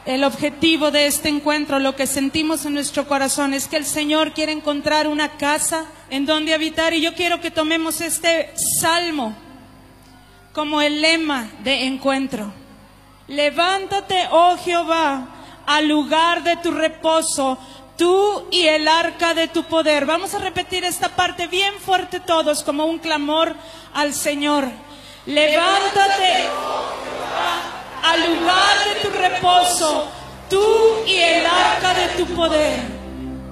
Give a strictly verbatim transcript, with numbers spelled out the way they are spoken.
El objetivo de este encuentro, lo que sentimos en nuestro corazón, es que el Señor quiere encontrar una casa en donde habitar. Y yo quiero que tomemos este salmo como el lema de encuentro. Levántate, oh Jehová, al lugar de tu reposo, tú y el arca de tu poder. Vamos a repetir esta parte bien fuerte todos, como un clamor al Señor. Levántate, oh Jehová, al lugar de tu reposo, tú y el arca de tu poder.